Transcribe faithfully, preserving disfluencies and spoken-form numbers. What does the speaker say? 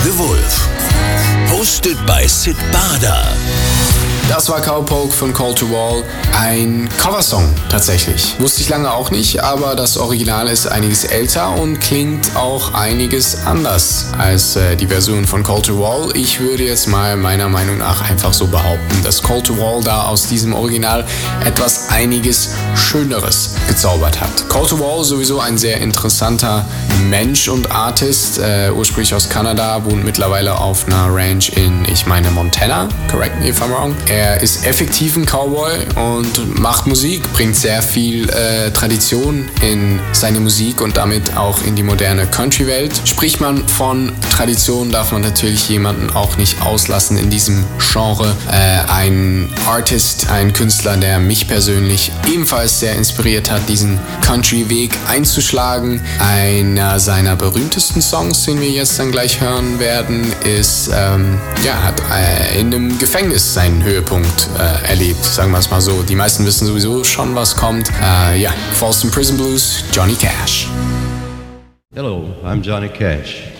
the Wolf. Hosted by Sid Bader. Das war Cowpoke von Call to Wall, ein Coversong tatsächlich. Wusste ich lange auch nicht, aber das Original ist einiges älter und klingt auch einiges anders als äh, die Version von Call to Wall. Ich würde jetzt mal meiner Meinung nach einfach so behaupten, dass Call to Wall da aus diesem Original etwas einiges Schöneres gezaubert hat. Call to Wall sowieso ein sehr interessanter Mensch und Artist, äh, ursprünglich aus Kanada, wohnt mittlerweile auf einer Ranch in, ich meine, Montana, correct me if I'm wrong. Er ist effektiv ein Cowboy und macht Musik, bringt sehr viel äh, Tradition in seine Musik und damit auch in die moderne Country-Welt. Spricht man von Tradition, darf man natürlich jemanden auch nicht auslassen in diesem Genre. Äh, ein Artist, ein Künstler, der mich persönlich ebenfalls sehr inspiriert hat, diesen Country-Weg einzuschlagen. Einer seiner berühmtesten Songs, den wir jetzt dann gleich hören werden, ist, ähm, ja, hat äh, in einem Gefängnis seinen Höhepunkt äh, erlebt, sagen wir es mal so. Die meisten wissen sowieso schon, was kommt. Äh, ja, Folsom Prison Blues, Johnny Cash. Hello, I'm Johnny Cash.